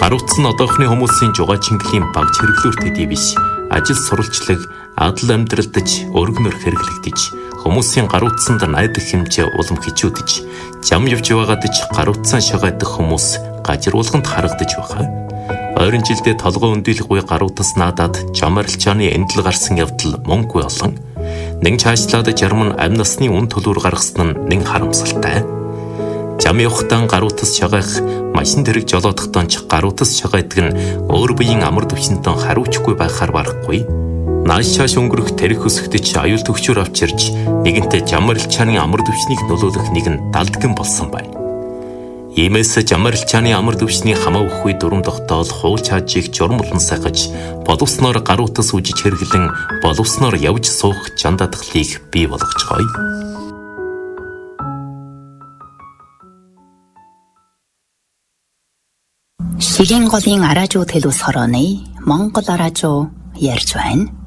Гаруутс нь одоохны хүмүүсийн жугаа чингэлийн баг чиргэлүүр төдий биш. Ажил сурвалжлаг, адал амьдралдаж, өргөнөр хэрэглэгдэж, хүмүүсийн гаруутсанд найдах хэмжээ улам хичүүдэж, зам явж байгаадаж гаруутсаа шагаадах хүмүүс гажруулганд харагдаж байгаа. Ойрын жилдээ толгой өндөлөх буй гаруутас наадаад жам арилжааны эндэл гарсан явдал мөнгөгүй олон. Нэг чаашлаад жарман амь насны үн төлөөр гаргасан нь нэг харамсалтай. Зам явахтаа гаруутас шагаах, машин тэрэг жолоодохтоо ч гаруутас шагаадаг нь өөр биеийн амар төвшөнтөө хариуцгүй байхаар барахгүй. Нааш чааш өнгөрөх тэрэг өсгдөж аюул төгчөөр авчирч нэгэнтээ зам арилжааны амар төвшнийг нөлөөлөх нэгэн далдгэн болсон байна. Иймээс зам арилжааны амар төвшний хамаа өгөхгүй дүрм тогтоол хууль чаажийг журам болон сахиж боловсноор гаруутас үжиж хэрэглэн боловсноор явж суух жандадгалыг бий болгоцгоё. Шигийн голын араажуу төлөс хорооны Монгол араажуу ярьж байна.